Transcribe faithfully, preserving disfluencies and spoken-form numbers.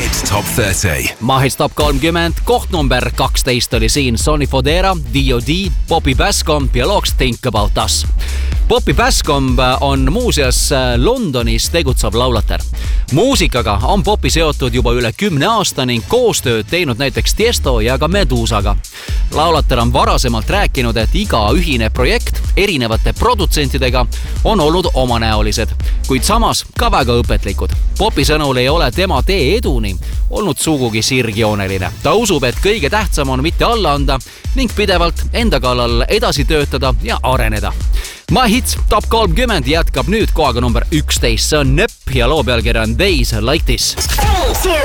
Hit Top kolmkümmend. Mahits Top kolmkümmend, koht number kaksteist oli siin Sonny Fodera, D O D, Bobby Bascomb ja looks Think About Us. Bobby Bascomb on muuseas Londonis tegutsev laulater. Muusikaga on Bobby seotud juba üle kümne aasta ning koostööd teinud näiteks Tiesto ja ka Medusaga. Laulater on varasemalt rääkinud, et iga ühine projekt erinevate produtsentidega on olnud omanäolised, kuid samas ka väga õpetlikud. Bobby sõnul ei ole tema tee eduni olnud sugugi sirgjooneline. Ta usub, et kõige tähtsam on mitte alla anda ning pidevalt enda kallal edasi töötada ja areneda. My Hits Top kolmkümmend jätkab nüüd kohaga number üksteist. See on Nöpp ja loo pealkiri on Days Like This. three, two,